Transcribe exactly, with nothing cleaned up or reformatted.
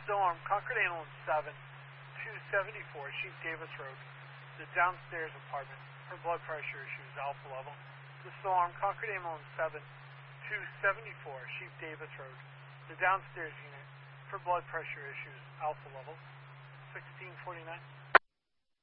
Storm, Concord Ambulance seven, two seventy-four, Sheep Davis Road. The downstairs apartment for blood pressure issues, alpha level. The Storm, Concord Ambulance seven, two seventy-four, Sheep Davis Road. The downstairs unit for blood pressure issues, alpha level, sixteen forty-nine.